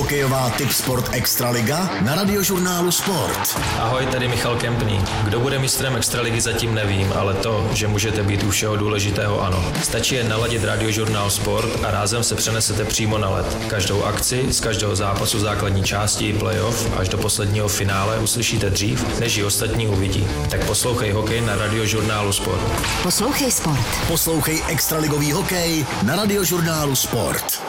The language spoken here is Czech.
Hokejová Tipsport Extraliga na Radiožurnálu Sport. Ahoj, tady Michal Kempný. Kdo bude mistrem Extraligy, zatím nevím, ale to, že můžete být u všeho důležitého, ano. Stačí jen naladit Radiožurnál Sport a rázem se přenesete přímo na led. Každou akci z každého zápasu základní části playoff až do posledního finále uslyšíte dřív, než ji ostatní uvidí. Tak poslouchej hokej na Radiožurnálu Sport. Poslouchej sport. Poslouchej extraligový hokej na Radiožurnálu Sport.